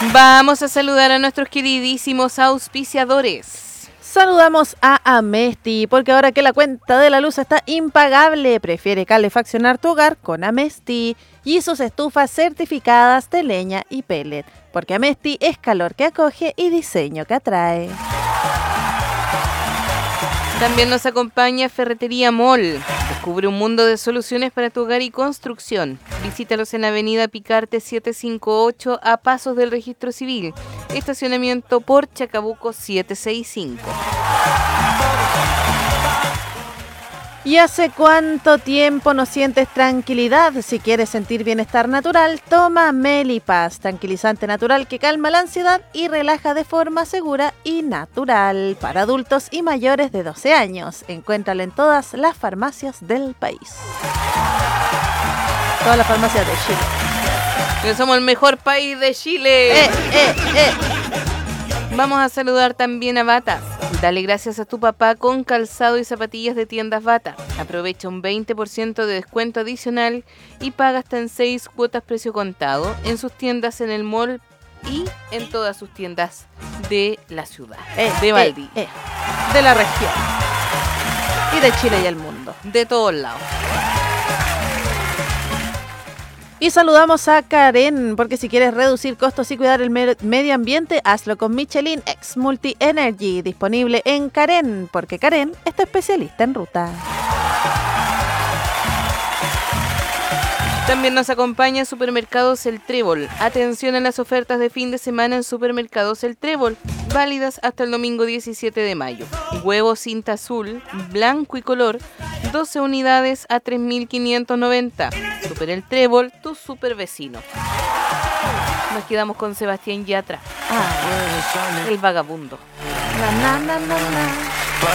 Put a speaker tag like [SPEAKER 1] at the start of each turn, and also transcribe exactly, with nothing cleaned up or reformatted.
[SPEAKER 1] Vamos a saludar a nuestros queridísimos auspiciadores.
[SPEAKER 2] Saludamos a Amesti, porque ahora que la cuenta de la luz está impagable, prefiere calefaccionar tu hogar con Amesti y sus estufas certificadas de leña y pellet, porque Amesti es calor que acoge y diseño que atrae.
[SPEAKER 1] También nos acompaña Ferretería Mall. Descubre un mundo de soluciones para tu hogar y construcción. Visítalos en Avenida Picarte setecientos cincuenta y ocho a pasos del Registro Civil. Estacionamiento por Chacabuco setecientos sesenta y cinco.
[SPEAKER 2] ¿Y hace cuánto tiempo no sientes tranquilidad? Si quieres sentir bienestar natural, toma Melipaz, tranquilizante natural que calma la ansiedad y relaja de forma segura y natural. Para adultos y mayores de doce años, encuéntralo en todas las farmacias del país. Todas las farmacias de Chile.
[SPEAKER 1] Que somos el mejor país de Chile.
[SPEAKER 2] Eh, eh, eh.
[SPEAKER 1] Vamos a saludar también a Bata. Dale gracias a tu papá con calzado y zapatillas de tiendas Bata. Aprovecha un veinte por ciento de descuento adicional y paga hasta en seis cuotas precio contado en sus tiendas en el mall y en todas sus tiendas de la ciudad,
[SPEAKER 2] Eh,
[SPEAKER 1] de Valdivia,
[SPEAKER 2] eh, eh. De la región. Y de Chile y el mundo.
[SPEAKER 1] de todos lados.
[SPEAKER 2] Y saludamos a Karen, porque si quieres reducir costos y cuidar el me- medio ambiente, hazlo con Michelin X Multi Energy, disponible en Karen, porque Karen está especialista en ruta.
[SPEAKER 1] También nos acompaña Supermercados El Trébol. Atención a las ofertas de fin de semana en Supermercados El Trébol, válidas hasta el domingo diecisiete de mayo. Huevo cinta azul, blanco y color, doce unidades a tres mil quinientos noventa. Super El Trébol, tu super vecino. Nos quedamos con Sebastián Yatra,
[SPEAKER 2] Ah,
[SPEAKER 1] el vagabundo.
[SPEAKER 2] na, na, na, na, na.